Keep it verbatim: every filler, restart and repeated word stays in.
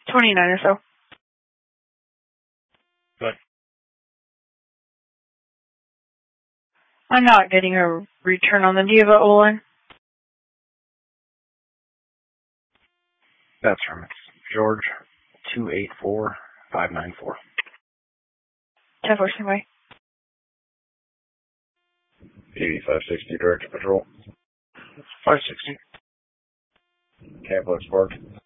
twenty-nine or so. Good. I'm not getting a return on the Diva O-line. That's from it's George, two eight four five nine four. ten four, standby. eighty-five sixty, Director Patrol. five sixty. Campbell Park.